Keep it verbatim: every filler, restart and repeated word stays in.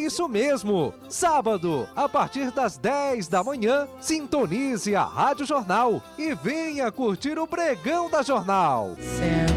Isso mesmo! Sábado, a partir das dez da manhã, sintonize a Rádio Jornal e venha curtir o Pregão da Jornal. Certo.